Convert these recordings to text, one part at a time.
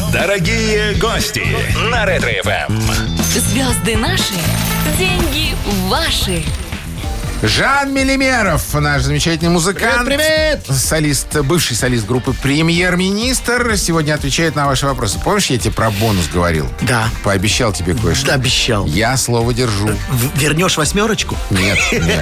Дорогие гости на Ретро-ФМ. Звезды наши, деньги ваши. Жан Мелимеров, наш замечательный музыкант. Привет! Бывший солист группы «Премьер-министр», сегодня отвечает на ваши вопросы. Помнишь, я тебе про бонус говорил? Да. Пообещал тебе кое-что. Да, обещал. Я слово держу. Вернешь 8? Нет.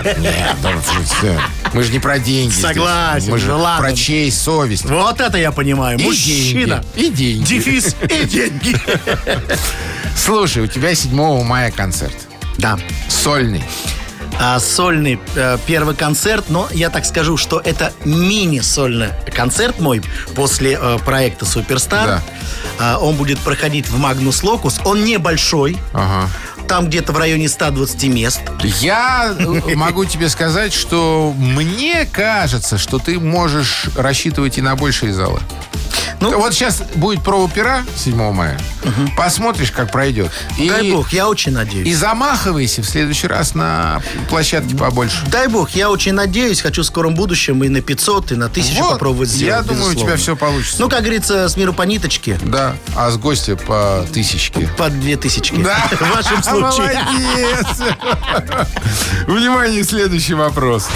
Мы же не про деньги. Согласен, здесь. Мы же ну ладно. про честь, совесть. Вот это я понимаю. И Мужчина. деньги. И деньги. Дефис и деньги. Слушай, у тебя 7 мая концерт. Да. Сольный. Сольный первый концерт, но я так скажу, что это мини-сольный концерт мой после проекта «Суперстар». Да. Он будет проходить в Магнус Локус. Он небольшой. Ага. Там где-то в районе 120 мест. Я могу тебе сказать, что мне кажется, что ты можешь рассчитывать и на большие залы. Ну, Вот сейчас будет проба пера 7 мая. Посмотришь, как пройдет. дай бог, я очень надеюсь. И замахивайся в следующий раз на площадке побольше. Дай бог, я очень надеюсь. Хочу в скором будущем и на 500, и на 1000 Вот, попробовать сделать. я думаю, у тебя все получится. Ну, как говорится, с миру по ниточке. Да, а с гостя по 1000. По 2000. Да. В вашем случае. Молодец. Внимание, следующий вопрос.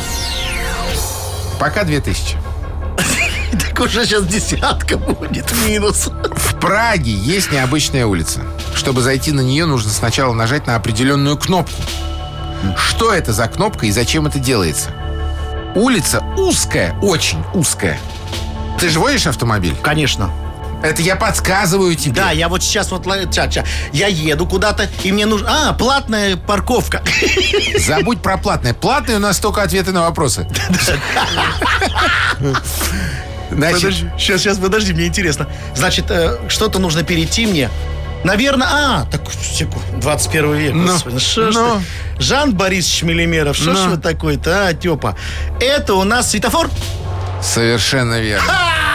Пока 2000. Так уже сейчас десятка будет минус. В Праге есть необычная улица. Чтобы зайти на нее, нужно сначала нажать на определенную кнопку. Что это за кнопка и зачем это делается? Улица узкая, очень узкая. Ты же водишь автомобиль? Конечно. Это я подсказываю тебе. Да, я вот сейчас вот... Я еду куда-то, и мне нужно... платная парковка. Забудь про платное. Платное у нас только ответы на вопросы. Значит, Сейчас, подожди, мне интересно. Значит, что-то нужно перейти мне. Наверное, так, секунду, 21 век. Господи, что ж ты? Жан Борисович Мелимеров, что ж вы такой-то, Тёпа? Это у нас светофор? совершенно верно.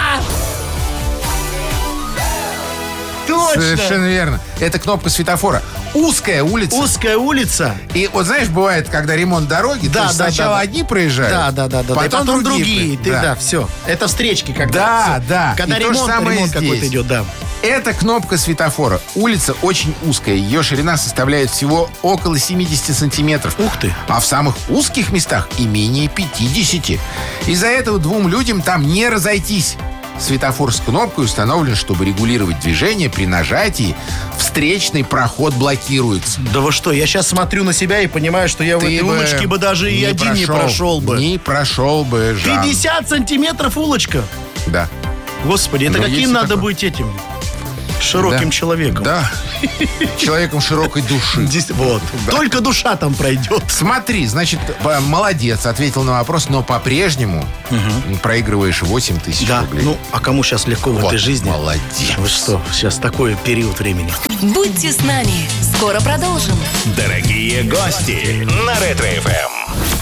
Точно! Совершенно верно. Это кнопка светофора. Узкая улица. Узкая улица. И вот знаешь, бывает, когда ремонт дороги, Да, то есть да, сначала да. одни проезжают, Да. потом другие. Да, все. Это встречки, когда... Да, всё. да. Когда И то же ремонт самое какой-то здесь. идет, да. Это кнопка светофора. Улица очень узкая. Ее ширина составляет всего около 70 сантиметров. Ух ты. А в самых узких местах и менее 50. Из-за этого двум людям там не разойтись. Светофор с кнопкой установлен, чтобы регулировать движение. При нажатии встречный проход блокируется. Да вы что, я сейчас смотрю на себя и понимаю, что я в этой улочке бы даже и один не прошел бы. Не прошел бы, Жан. 50 сантиметров улочка. Да. Господи, это Ну, каким есть и надо такое. быть этим? Широким Да. человеком. Да. Человеком широкой души. Вот. Да. Только душа там пройдет. Смотри, значит, молодец, ответил на вопрос, но по-прежнему проигрываешь 8 тысяч Да, рублей. ну, а кому сейчас легко в Вот, этой жизни? молодец. Вы что, сейчас такой период времени. Будьте с нами. Скоро продолжим. Дорогие гости на Ретро-ФМ.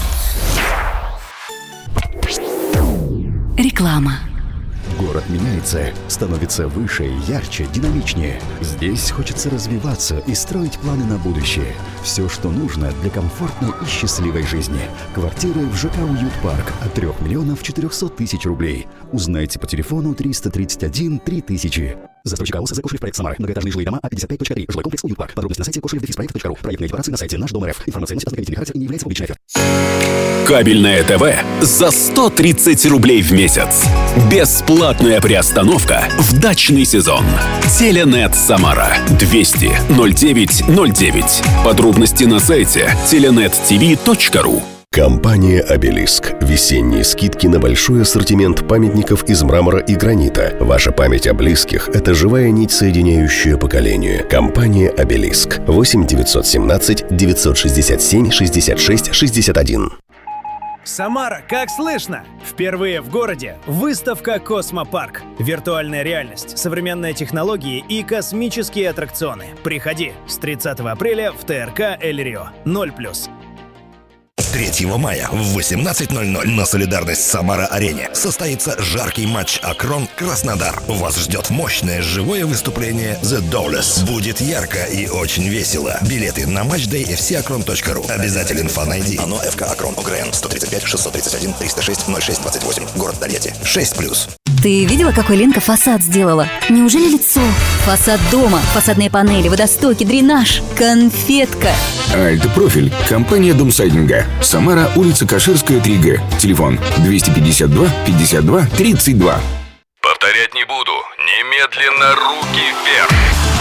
Реклама. Город меняется, становится выше, ярче, динамичнее. Здесь хочется развиваться и строить планы на будущее. Все, что нужно для комфортной и счастливой жизни. Квартиры в ЖК «Уют-парк» от 3 миллионов 400 тысяч рублей. Узнайте по телефону 331 3000. Застройщик АО «СЗ Кошелев Проект Самара». Многоэтажные жилые дома А55.3. Жилой комплекс «Уют-парк». Подробности на сайте koshelев-проект.ру. Проектные декларации на сайте Наш Дом РФ. Информация носит ознакомительный характер и не является публичной офертой. Кабельное ТВ за 130 рублей в месяц. Бесплатная приостановка в дачный сезон. Теленет Самара 200 09 09. Подробности на сайте telenettv.ru. Компания «Обелиск». Весенние скидки на большой ассортимент памятников из мрамора и гранита. Ваша память о близких – это живая нить, соединяющая поколение. Компания «Обелиск». 8 917 967 66 61. Самара, как слышно? Впервые в городе выставка «Космопарк». Виртуальная реальность, современные технологии и космические аттракционы. Приходи с 30 апреля в ТРК «Эль Рио». 0+. 3 мая в 18:00 на Солидарность Самара-арене состоится жаркий матч Акрон-Краснодар. Вас ждет мощное живое выступление The Dollars. Будет ярко и очень весело. Билеты на матчday fcakron.ru. Обязателен фан-айди. ОНО ФК Акрон ОГРН 135 631 306 06 28. Город Тольятти. 6+. Ты видела, какой Ленка фасад сделала? Неужели лицо? Фасад дома, фасадные панели, водостоки, дренаж. Конфетка. Альтпрофиль. Компания Домсайдинга. Самара, улица Каширская, 3Г. Телефон 252 52 32. Повторять не буду. Немедленно руки вверх.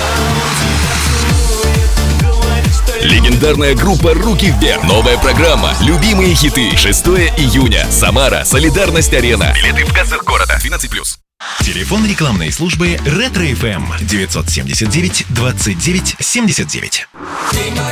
Легендарная группа «Руки вверх». Новая программа. Любимые хиты. 6 июня. Самара. Солидарность Арена. Билеты в кассах города. 12+. Телефон рекламной службы Ретро FM 979 29 79.